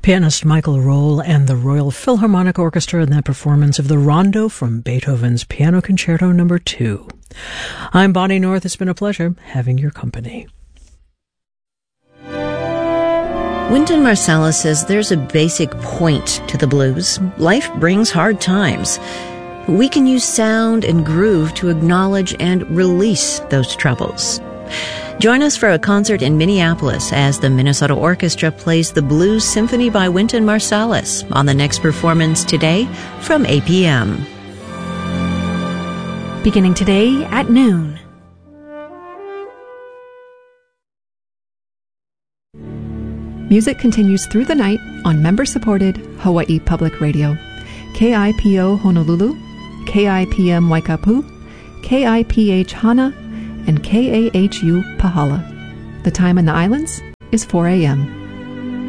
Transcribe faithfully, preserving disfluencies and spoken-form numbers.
Pianist Michael Roll and the Royal Philharmonic Orchestra in that performance of the Rondo from Beethoven's Piano Concerto Number two. I'm Bonnie North. It's been a pleasure having your company. Wynton Marsalis says there's a basic point to the blues. Life brings hard times. We can use sound and groove to acknowledge and release those troubles. Join us for a concert in Minneapolis as the Minnesota Orchestra plays the Blues Symphony by Wynton Marsalis on the next performance today from eight p.m. Beginning today at noon. Music continues through the night on member-supported Hawaii Public Radio. K I P O Honolulu, K I P M Waikapu, K I P H Hana, and K A H U Pahala. The time in the islands is four a.m.